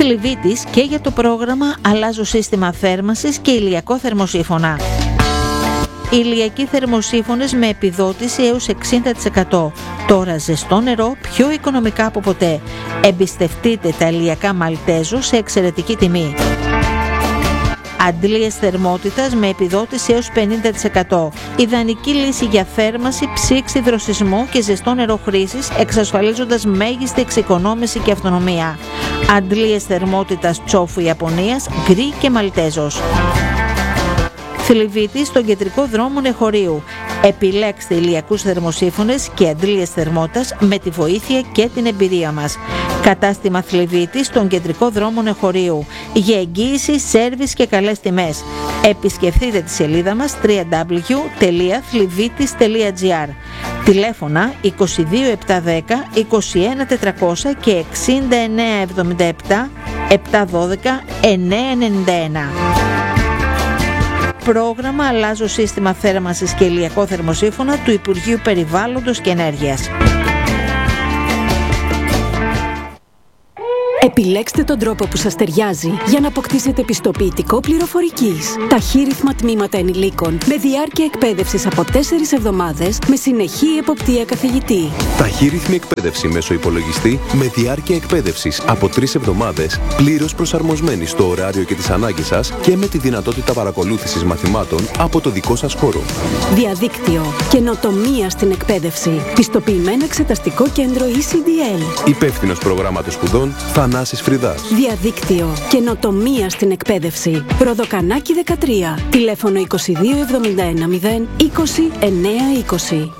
Θλιβύτης και για το πρόγραμμα «Αλλάζω σύστημα θέρμανσης και ηλιακό θερμοσύφωνα». Ηλιακοί θερμοσύφωνες με επιδότηση έως 60%. Τώρα ζεστό νερό πιο οικονομικά από ποτέ. Εμπιστευτείτε τα ηλιακά Μαλτέζο σε εξαιρετική τιμή. Αντλίες θερμότητας με επιδότηση έως 50%. Ιδανική λύση για θέρμανση, ψήξη, δροσισμό και ζεστό νερό χρήσης, εξασφαλίζοντας μέγιστη εξοικονόμηση και αυτονομία. Αντλίες θερμότητας Τσόφου Ιαπωνίας, γκρι και Μαλτέζος. Θλιβύτη στον κεντρικό δρόμο Νεχωρίου. Επιλέξτε ηλιακούς θερμοσύφωνες και αντλίες θερμότητας με τη βοήθεια και την εμπειρία μας. Κατάστημα Θλιβύτη στον κεντρικό δρόμο Νεχωρίου. Για εγγύηση, σέρβις και καλές τιμές. Επισκεφτείτε τη σελίδα μας www.thlivitis.gr. Τηλέφωνα 22710 21400 και 6977 712 991. Πρόγραμμα «Αλλάζω σύστημα θέρμανσης και ηλιακό θερμοσύφωνα» του Υπουργείου Περιβάλλοντος και Ενέργειας. Επιλέξτε τον τρόπο που σας ταιριάζει για να αποκτήσετε πιστοποιητικό πληροφορικής. Ταχύρυθμα τμήματα ενηλίκων με διάρκεια εκπαίδευσης από 4 εβδομάδες με συνεχή εποπτεία καθηγητή. Ταχύρυθμη εκπαίδευση μέσω υπολογιστή με διάρκεια εκπαίδευσης από 3 εβδομάδες, πλήρως προσαρμοσμένη στο ωράριο και τις ανάγκες σας και με τη δυνατότητα παρακολούθησης μαθημάτων από το δικό σας χώρο. Διαδίκτυο. Καινοτομία στην εκπαίδευση. Πιστοποιημένο εξεταστικό κέντρο ECDL. Υπεύθυνος προγράμματος σπουδών Θανάσης Φρυδάς. Διαδίκτυο. Καινοτομία στην εκπαίδευση. Ροδοκανάκι 13. Τηλέφωνο 22 71 0 20 9 20.